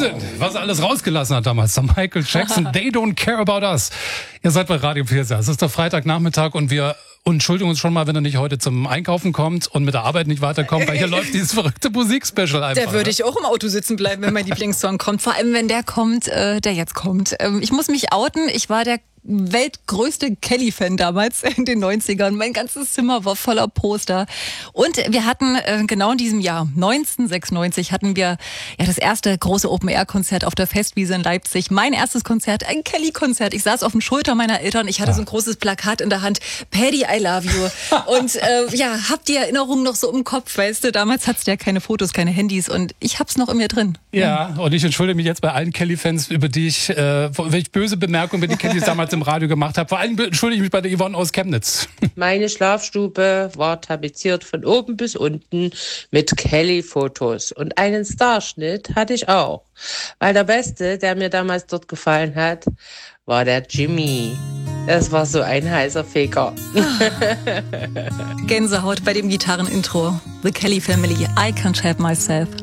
Wahnsinn, was er alles rausgelassen hat damals. Der Michael Jackson, They Don't Care About Us. Ihr seid bei Radio 4. Es ist der Freitagnachmittag und wir entschuldigen uns schon mal, wenn er nicht heute zum Einkaufen kommt und mit der Arbeit nicht weiterkommt, weil hier läuft dieses verrückte Musikspecial einfach. Da würde ich auch im Auto sitzen bleiben, wenn mein Lieblingssong kommt. Vor allem, wenn der kommt, der jetzt kommt. Ich muss mich outen. Ich war der weltgrößte Kelly-Fan damals in den 90ern. Mein ganzes Zimmer war voller Poster. Und wir hatten genau in diesem Jahr, 1996, hatten wir ja das erste große Open-Air-Konzert auf der Festwiese in Leipzig. Mein erstes Konzert, ein Kelly-Konzert. Ich saß auf den Schultern meiner Eltern. Ich hatte so ein großes Plakat in der Hand. Paddy, I love you. Und hab die Erinnerung noch so im Kopf, weißt du? Damals hattest du ja keine Fotos, keine Handys und ich hab's noch in mir drin. Ja, und ich entschuldige mich jetzt bei allen Kelly-Fans, über die welche böse Bemerkungen über die Kellys damals im Radio gemacht habe. Vor allem entschuldige ich mich bei der Yvonne aus Chemnitz. Meine Schlafstube war tapeziert von oben bis unten mit Kelly-Fotos. Und einen Starschnitt hatte ich auch. Weil der Beste, der mir damals dort gefallen hat, war der Jimmy. Das war so ein heißer Faker. Gänsehaut bei dem Gitarrenintro. The Kelly Family, I Can't Help Myself.